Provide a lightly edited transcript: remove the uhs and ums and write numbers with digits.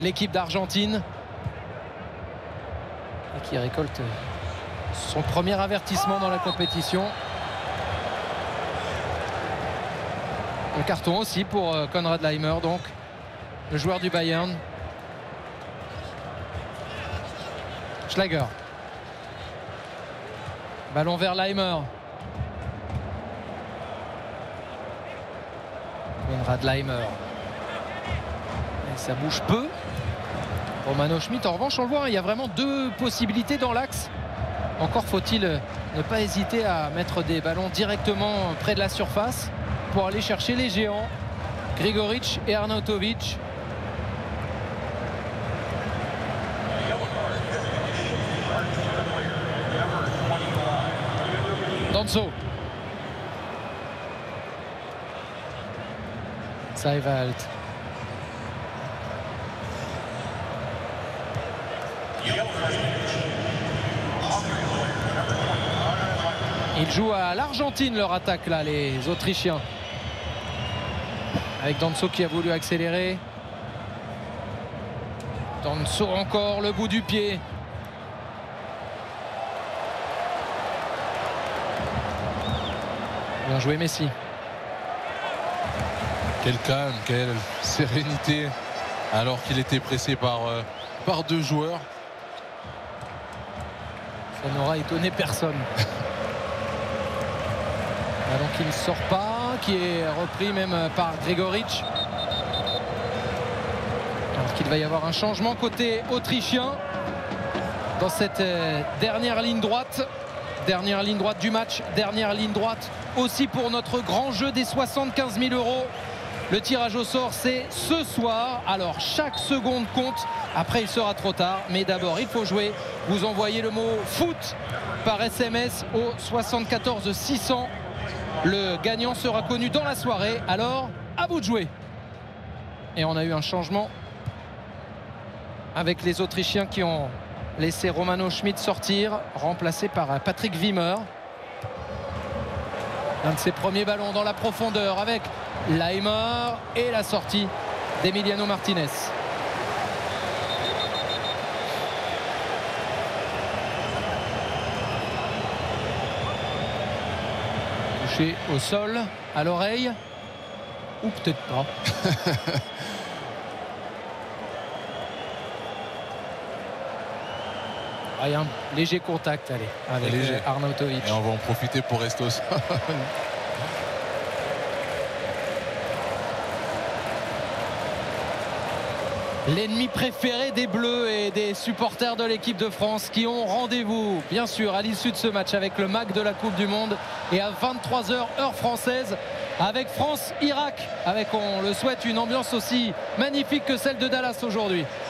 l'équipe d'Argentine et qui récolte son premier avertissement dans la compétition. Le carton aussi pour Konrad Laimer, donc le joueur du Bayern. Schlager. Ballon vers Laimer. Konrad Laimer. Et ça bouge peu. Romano Schmid, en revanche, on le voit, il y a vraiment deux possibilités dans l'axe. Encore faut-il ne pas hésiter à mettre des ballons directement près de la surface pour aller chercher les géants, Grigoric et Arnautovic. Danso. Seiwald. Ils jouent à l'Argentine leur attaque là, les Autrichiens. Avec Danso qui a voulu accélérer. Danso encore, le bout du pied. Bien joué Messi. Quel calme, quelle sérénité alors qu'il était pressé par deux joueurs. Ça n'aura étonné personne. Ballon qui ne sort pas, qui est repris même par Grigoric. Alors qu'il va y avoir un changement côté autrichien dans cette dernière ligne droite. Dernière ligne droite du match, dernière ligne droite aussi pour notre grand jeu des 75 000 €. Le tirage au sort, c'est ce soir. Alors, chaque seconde compte. Après, il sera trop tard. Mais d'abord, il faut jouer. Vous envoyez le mot foot par SMS au 74 600. Le gagnant sera connu dans la soirée. Alors, à vous de jouer. Et on a eu un changement avec les Autrichiens qui ont laissé Romano Schmid sortir, remplacé par Patrick Wimmer. Un de ses premiers ballons dans la profondeur avec Laimer et la sortie d'Emiliano Martinez. Touché au sol, à l'oreille, ou peut-être pas. Il y a un léger contact avec Arnautovic. Et on va en profiter pour rester au sol. L'ennemi préféré des Bleus et des supporters de l'équipe de France qui ont rendez-vous, bien sûr, à l'issue de ce match avec le MAC de la Coupe du Monde et à 23 h heure française avec France-Irak, avec, on le souhaite, une ambiance aussi magnifique que celle de Dallas aujourd'hui.